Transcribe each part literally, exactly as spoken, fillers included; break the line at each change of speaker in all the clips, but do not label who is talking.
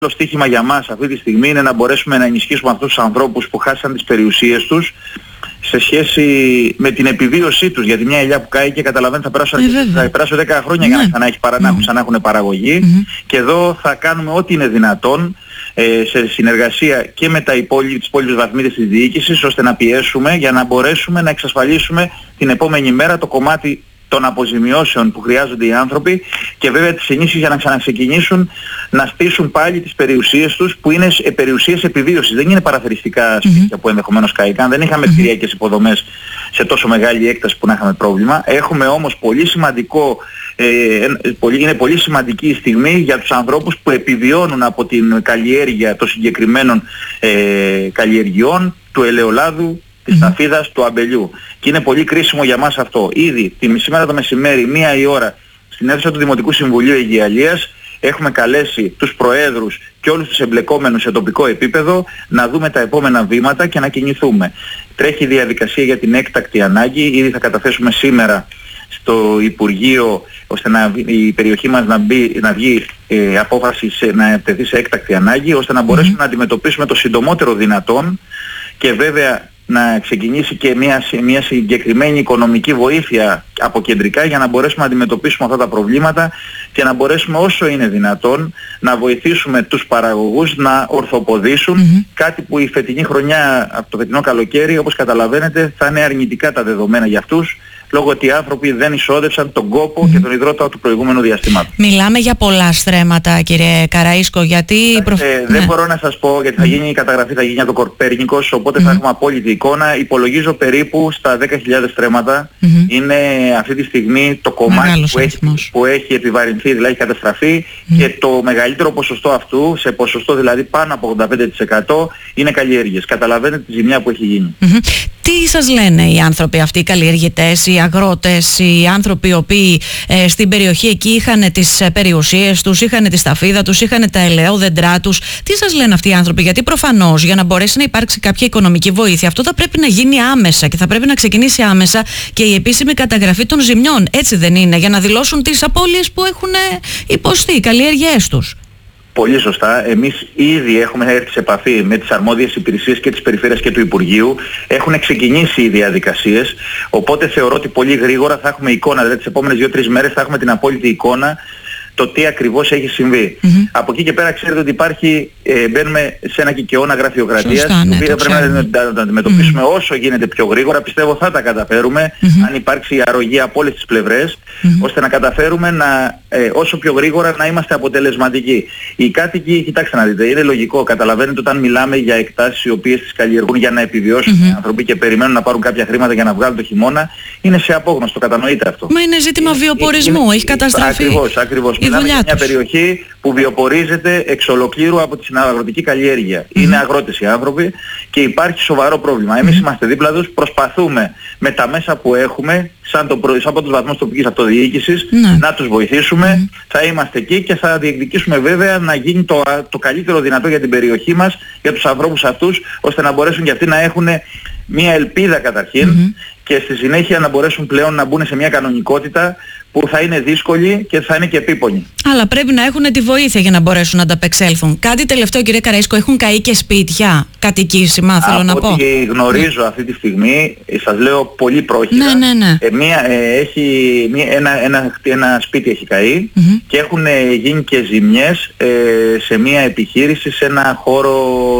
Το στίχημα για μας αυτή τη στιγμή είναι να μπορέσουμε να ενισχύσουμε αυτούς τους ανθρώπους που χάσαν τις περιουσίες τους σε σχέση με την επιβίωσή τους. Γιατί μια ελιά που κάει και καταλαβαίνει θα περάσουν, ε, θα περάσουν δέκα χρόνια ναι. για να ξανά, έχει παρα... mm. ξανά έχουν παραγωγή. Mm-hmm. Και εδώ θα κάνουμε ό,τι είναι δυνατόν ε, σε συνεργασία και με τα υπόλοι... τις υπόλοιπες βαθμίδες της διοίκησης, ώστε να πιέσουμε για να μπορέσουμε να εξασφαλίσουμε την επόμενη μέρα το κομμάτι των αποζημιώσεων που χρειάζονται οι άνθρωποι και βέβαια τις ενίσχυσεις για να ξαναξεκινήσουν να στήσουν πάλι τις περιουσίες τους που είναι περιουσίες επιβίωσης. Δεν είναι παραθεριστικά σπίτια mm-hmm. που ενδεχομένως καήκαν, δεν είχαμε mm-hmm. κτηριακές υποδομές σε τόσο μεγάλη έκταση που να είχαμε πρόβλημα. Έχουμε όμως πολύ σημαντικό, ε, είναι πολύ σημαντική η στιγμή για τους ανθρώπους που επιβιώνουν από την καλλιέργεια των συγκεκριμένων ε, καλλιεργειών, του ελαιολάδου, της ταφίδας, mm-hmm. του αμπελιού. Και είναι πολύ κρίσιμο για μας αυτό. Ήδη τη σήμερα το μεσημέρι, μία η ώρα, στην αίθουσα του Δημοτικού Συμβουλίου Αιγιαλίας, έχουμε καλέσει τους προέδρους και όλους τους εμπλεκόμενους σε τοπικό επίπεδο να δούμε τα επόμενα βήματα και να κινηθούμε. Τρέχει διαδικασία για την έκτακτη ανάγκη. Ήδη θα καταθέσουμε σήμερα στο Υπουργείο ώστε να, η περιοχή μας να, μπει, να βγει ε, απόφαση σε, να τεθεί σε έκτακτη ανάγκη, ώστε να μπορέσουμε mm-hmm. να αντιμετωπίσουμε το συντομότερο δυνατόν και βέβαια να ξεκινήσει και μια, μια συγκεκριμένη οικονομική βοήθεια από κεντρικά για να μπορέσουμε να αντιμετωπίσουμε αυτά τα προβλήματα και να μπορέσουμε όσο είναι δυνατόν να βοηθήσουμε τους παραγωγούς να ορθοποδήσουν mm-hmm. κάτι που η φετινή χρονιά από το φετινό καλοκαίρι, όπως καταλαβαίνετε, θα είναι αρνητικά τα δεδομένα για αυτούς, λόγω ότι οι άνθρωποι δεν εισόδευσαν τον κόπο mm-hmm. και τον υδρότα του προηγούμενου διαστήματος. Μιλάμε για πολλά στρέμματα, κύριε Καραΐσκο, γιατί... Ε, προφ... ε, δεν ναι. μπορώ να σας πω, γιατί θα γίνει η καταγραφή, θα γίνει από το Κοπέρνικος, οπότε mm-hmm. θα έχουμε απόλυτη εικόνα. Υπολογίζω περίπου στα δέκα χιλιάδες στρέμματα. Mm-hmm. Είναι αυτή τη στιγμή το κομμάτι που έχει, που έχει επιβαρυνθεί, δηλαδή έχει καταστραφεί mm-hmm. και το μεγαλύτερο ποσοστό αυτού, σε ποσοστό δηλαδή πάνω από ογδόντα πέντε τοις εκατό, είναι καλλιέργειες. Καταλαβαίνετε τη ζημιά που έχει γίνει.
Mm-hmm. Τι σας λένε οι άνθρωποι αυτοί, οι καλλιεργητές, οι αγρότες, οι άνθρωποι οι οποίοι ε, στην περιοχή εκεί είχαν τις περιουσίες τους, είχαν τη σταφίδα τους, είχαν τα ελαιόδεντρά τους? Τι σας λένε αυτοί οι άνθρωποι? Γιατί προφανώς για να μπορέσει να υπάρξει κάποια οικονομική βοήθεια, αυτό θα πρέπει να γίνει άμεσα και θα πρέπει να ξεκινήσει άμεσα και η επίσημη καταγραφή των ζημιών. Έτσι δεν είναι? Για να δηλώσουν τις απώλειες που έχουν υποστεί οι καλλιέργειές τους.
Πολύ σωστά. Εμείς ήδη έχουμε έρθει σε επαφή με τις αρμόδιες υπηρεσίες και της Περιφέρειας και του Υπουργείου. Έχουν ξεκινήσει οι διαδικασίες, οπότε θεωρώ ότι πολύ γρήγορα θα έχουμε εικόνα, δηλαδή τις επόμενες δύο τρεις μέρες θα έχουμε την απόλυτη εικόνα το τι ακριβώς έχει συμβεί. Mm-hmm. Από εκεί και πέρα ξέρετε ότι υπάρχει, ε, μπαίνουμε σε ένα κικαιώνα γραφειοκρατίας, το ναι, οποίο πρέπει να, να, να αντιμετωπίσουμε mm-hmm. όσο γίνεται πιο γρήγορα. Πιστεύω θα τα καταφέρουμε, mm-hmm. αν υπάρξει αρρωγή από όλες τις πλευρές, mm-hmm. ώστε να καταφέρουμε να, ε, όσο πιο γρήγορα να είμαστε αποτελεσματικοί. Οι κάτοικοι, κοιτάξτε να δείτε, είναι λογικό. Καταλαβαίνετε όταν μιλάμε για εκτάσεις οι οποίες τις καλλιεργούν για να επιβιώσουν mm-hmm. οι άνθρωποι και περιμένουν να πάρουν κάποια χρήματα για να βγάλουν το χειμώνα, είναι σε απόγνωστο, κατανοείται αυτό.
Μα είναι ζήτημα βιοπορισμού, είναι, έχει καταστραφεί.
Ακριβώς, ακριβώς. Μιλάμε για μια περιοχή που βιοπορίζεται εξ ολοκλήρου από την αγροτική καλλιέργεια. Mm-hmm. Είναι αγρότες οι άνθρωποι και υπάρχει σοβαρό πρόβλημα. Εμείς mm-hmm. είμαστε δίπλα τους, προσπαθούμε με τα μέσα που έχουμε, σαν, το, σαν από τους βαθμούς τοπικής αυτοδιοίκησης, mm-hmm. να τους βοηθήσουμε. Mm-hmm. Θα είμαστε εκεί και θα διεκδικήσουμε βέβαια να γίνει το, το καλύτερο δυνατό για την περιοχή μας, για τους ανθρώπους αυτούς, ώστε να μπορέσουν και αυτοί να έχουν μια ελπίδα καταρχήν mm-hmm. και στη συνέχεια να μπορέσουν πλέον να μπουν σε μια κανονικότητα που θα είναι δύσκολη και θα είναι και επίπονη. Αλλά πρέπει να έχουν τη βοήθεια για να μπορέσουν να ανταπεξέλθουν. Κάτι τελευταίο, κύριε Καραΐσκο, έχουν καεί και σπίτια κατοικήσιμα, θέλω να πω. Από ό,τι γνωρίζω αυτή τη στιγμή, σας λέω πολύ πρόχειρα, ναι, ναι, ναι. Ε, μία, ε, έχει, μία, ένα, ένα, ένα σπίτι έχει καεί mm-hmm. και έχουν ε, γίνει και ζημιές ε, σε μία επιχείρηση, σε ένα χώρο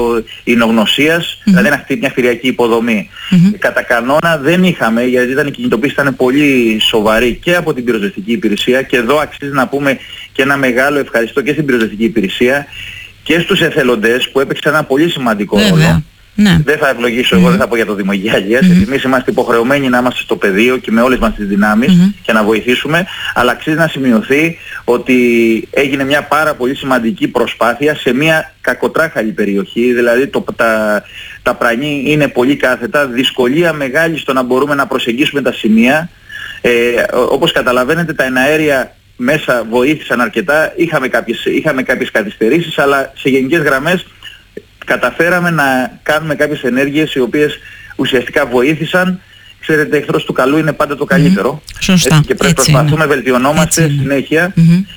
εινογνωσίας, mm-hmm. δηλαδή ένα, μια κτηριακή υποδομή. Mm-hmm. Κατά κανόνα δεν είχαμε, γιατί ήταν, η κινητοποίηση ήταν πολύ σοβαρή και από την πυροσβεστική υπηρεσία, και εδώ αξίζει να πούμε και ένα μεγάλο ευχαριστώ και στην πυροσβεστική υπηρεσία και στους εθελοντές που έπαιξαν ένα πολύ σημαντικό Βέβαια. ρόλο. Ναι. Δεν θα ευλογήσω, mm-hmm. εγώ δεν θα πω για το Δήμο Αιγιαλίας, mm-hmm. εμείς είμαστε υποχρεωμένοι να είμαστε στο πεδίο και με όλες μας τις δυνάμεις mm-hmm. και να βοηθήσουμε, αλλά αξίζει να σημειωθεί ότι έγινε μια πάρα πολύ σημαντική προσπάθεια σε μια κακοτράχαλη περιοχή, δηλαδή το, τα, τα πρανή είναι πολύ κάθετα, δυσκολία μεγάλη στο να μπορούμε να προσεγγίσουμε τα σημεία. Ε, όπως καταλαβαίνετε τα εναέρια μέσα βοήθησαν αρκετά, είχαμε κάποιες, είχαμε κάποιες καθυστερήσεις, αλλά σε γενικές γραμμές καταφέραμε να κάνουμε κάποιες ενέργειες οι οποίες ουσιαστικά βοήθησαν. Ξέρετε, εχθρός του καλού είναι πάντα το καλύτερο.
Mm-hmm. Σωστά.
Έτσι, και πρέπει προσπαθούμε, βελτιωνόμαστε συνέχεια. Mm-hmm.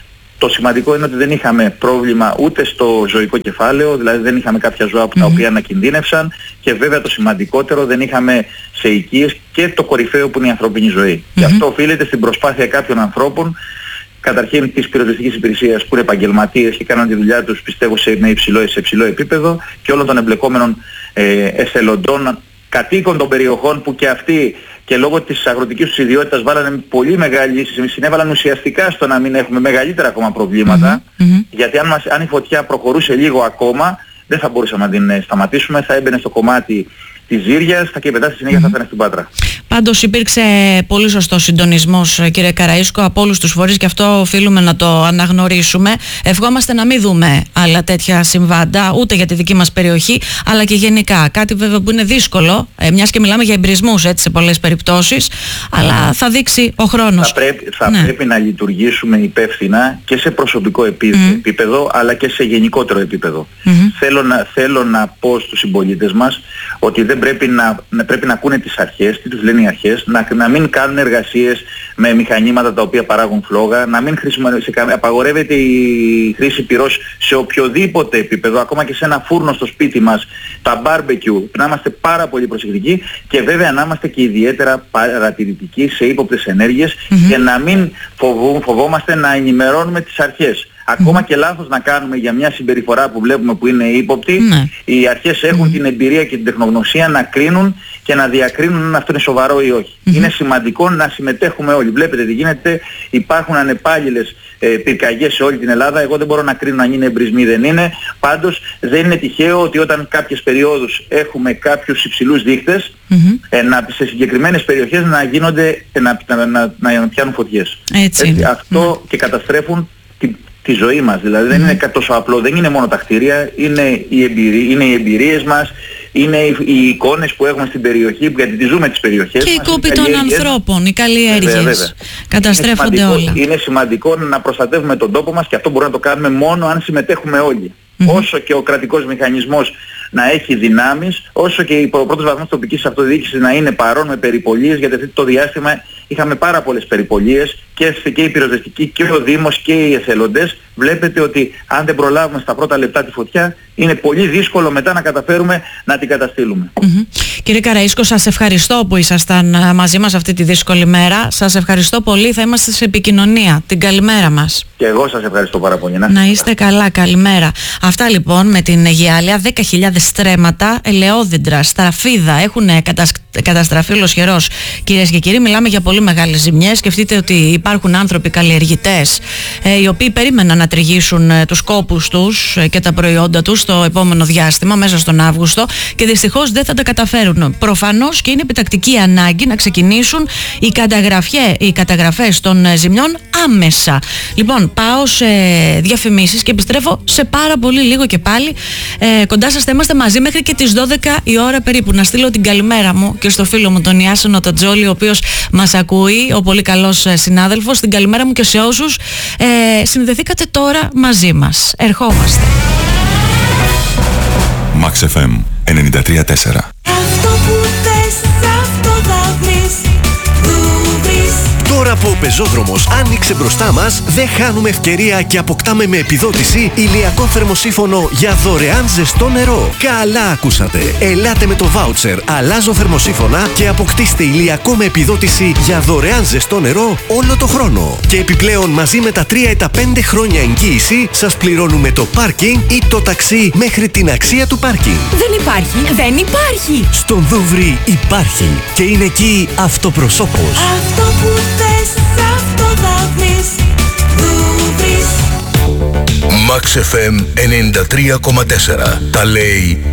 το σημαντικό είναι ότι δεν είχαμε πρόβλημα ούτε στο ζωικό κεφάλαιο, δηλαδή δεν είχαμε κάποια ζώα που τα οποία ανακινδύνευσαν, και βέβαια το σημαντικότερο, δεν είχαμε σε οικίες και το κορυφαίο που είναι η ανθρώπινη ζωή. Mm-hmm. Και αυτό οφείλεται στην προσπάθεια κάποιων ανθρώπων, καταρχήν της πυροσβεστικής υπηρεσίας που είναι επαγγελματίες και κάναν τη δουλειά τους, πιστεύω, σε, με υψηλό, σε υψηλό επίπεδο, και όλων των εμπλεκόμενων ε, εθελοντών, κατοίκων των περιοχών που και αυτοί και λόγω της αγροτικής τους ιδιότητας βάλανε πολύ μεγάλη, συνέβαλαν ουσιαστικά στο να μην έχουμε μεγαλύτερα ακόμα προβλήματα, mm-hmm. γιατί αν, μας, αν η φωτιά προχωρούσε λίγο ακόμα δεν θα μπορούσαμε να την σταματήσουμε, θα έμπαινε στο κομμάτι της Ζήριας, θα και μετά στη συνέχεια mm-hmm. θα έφερε στην Πάτρα.
Πάντως υπήρξε πολύ σωστό συντονισμός, κύριε Καραΐσκο, από όλους τους φορείς, και αυτό οφείλουμε να το αναγνωρίσουμε. Ευχόμαστε να μην δούμε άλλα τέτοια συμβάντα, ούτε για τη δική μας περιοχή, αλλά και γενικά. Κάτι βέβαια που είναι δύσκολο, ε, μιας και μιλάμε για εμπρισμούς έτσι, σε πολλές περιπτώσεις, αλλά θα δείξει ο χρόνος.
Θα πρέπει, θα ναι. πρέπει να λειτουργήσουμε υπεύθυνα και σε προσωπικό επίπεδο, mm. επίπεδο αλλά και σε γενικότερο επίπεδο. Mm-hmm. Θέλω, να, θέλω να πω στους συμπολίτες μας ότι δεν πρέπει να, να, πρέπει να ακούνε τις αρχές, τι τους λένε οι αρχές, να, να μην κάνουν εργασίες με μηχανήματα τα οποία παράγουν φλόγα, να μην χρησιμοποιήσουν, απαγορεύεται η χρήση πυρός σε οποιοδήποτε επίπεδο, ακόμα και σε ένα φούρνο στο σπίτι μας, τα barbecue, να είμαστε πάρα πολύ προσεκτικοί, και βέβαια να είμαστε και ιδιαίτερα παρατηρητικοί σε ύποπτες ενέργειες, mm-hmm. και να μην φοβού, φοβόμαστε να ενημερώνουμε τις αρχές. Ακόμα mm. και λάθος να κάνουμε για μια συμπεριφορά που βλέπουμε που είναι ύποπτη, mm. οι αρχές έχουν mm. την εμπειρία και την τεχνογνωσία να κρίνουν και να διακρίνουν αν αυτό είναι σοβαρό ή όχι. Mm-hmm. Είναι σημαντικό να συμμετέχουμε όλοι. Βλέπετε τι γίνεται, υπάρχουν ανεπάλληλες ε, πυρκαγιές σε όλη την Ελλάδα. Εγώ δεν μπορώ να κρίνω αν είναι εμπρισμοί ή δεν είναι. Πάντως δεν είναι τυχαίο ότι όταν κάποιες περιόδους έχουμε κάποιους υψηλούς δείχτες, mm-hmm. ε, να, σε συγκεκριμένες περιοχές να γίνονται, ε, να, να, να, να, να πιάνουν φωτιές. Έτσι. Έτσι, αυτό mm. και καταστρέφουν τη, τη ζωή μας. Δηλαδή mm. δεν είναι τόσο απλό, δεν είναι μόνο τα κτίρια, είναι οι, εμπειρί, είναι οι εμπειρίες μας, είναι οι, οι εικόνες που έχουμε στην περιοχή, γιατί τη ζούμε τις περιοχές
και
μας.
Και οι κόποι των ανθρώπων, οι καλλιέργειες. Καταστρέφονται
είναι
όλα.
Είναι σημαντικό να προστατεύουμε τον τόπο μας, και αυτό μπορούμε να το κάνουμε μόνο αν συμμετέχουμε όλοι. Mm-hmm. Όσο και ο κρατικός μηχανισμός να έχει δυνάμεις, όσο και ο πρώτος βαθμός τοπικής αυτοδιοίκησης να είναι παρόν με περιπολίες, γιατί αυτό το διάστημα είχαμε πάρα πολλές περιπολίες, και, και η πυροσβεστική και ο Δήμος και οι εθελοντές. Βλέπετε ότι αν δεν προλάβουμε στα πρώτα λεπτά τη φωτιά, είναι πολύ δύσκολο μετά να καταφέρουμε να την καταστήλουμε.
Mm-hmm. Κύριε Καραΐσκο, σας ευχαριστώ που ήσασταν μαζί μας αυτή τη δύσκολη μέρα. Σας ευχαριστώ πολύ. Θα είμαστε σε επικοινωνία. Την καλημέρα μας.
Και εγώ σας ευχαριστώ πάρα πολύ.
Να, να είστε καλά. Καλημέρα. Αυτά λοιπόν με την Αιγιάλεια. δέκα χιλιάδες στρέμματα, ελαιόδεντρα, στραφίδα έχουν κατασ... καταστραφεί ολοσχερός. Κυρίες και κύριοι, μιλάμε για πολύ μεγάλες ζημιές. Σκεφτείτε ότι υπάρχουν άνθρωποι καλλιεργητές, ε, οι οποίοι περίμεναν να τριγύσουν ε, τους κόπους τους ε, και τα προϊόντα τους στο επόμενο διάστημα, μέσα στον Αύγουστο, και δυστυχώς δεν θα τα καταφέρουν. Προφανώς και είναι επιτακτική ανάγκη να ξεκινήσουν οι, οι καταγραφές των ε, ζημιών άμεσα. Λοιπόν, πάω σε διαφημίσεις και επιστρέφω σε πάρα πολύ λίγο και πάλι. Ε, κοντά σας θα είμαστε μαζί μέχρι και τις δώδεκα η ώρα περίπου. Να στείλω την καλημέρα μου και στο φίλο μου τον Ιάσονο Τατζόλη, ο οποίος μας ακούει, ο πολύ καλός συνάδελφος. Την καλημέρα μου και σε όσους ε, συνδεθήκατε τώρα μαζί μας. Ερχόμαστε.
Max εφ εμ ενενήντα τρία τέσσερα.
Αυτό που θες, αυτό θα βρεις. Τώρα που ο πεζόδρομος άνοιξε μπροστά μας, δεν χάνουμε ευκαιρία και αποκτάμε με επιδότηση ηλιακό θερμοσύφωνο για δωρεάν ζεστό νερό. Καλά ακούσατε! Ελάτε με το βάουτσερ «Αλλάζω θερμοσύφωνα» και αποκτήστε ηλιακό με επιδότηση για δωρεάν ζεστό νερό όλο το χρόνο. Και επιπλέον, μαζί με τα τρία ή τα πέντε χρόνια εγγύηση, σας πληρώνουμε το πάρκινγκ ή το ταξί μέχρι την αξία του πάρκινγκ.
Δεν υπάρχει! Δεν υπάρχει!
Στον Δούβρι υπάρχει και είναι εκεί αυτοπροσώπως.
Αυτό που θες, αυτό θα βρεις. Δούβρις.
Max εφ εμ ενενήντα τρία κόμμα τέσσερα. Τα λέει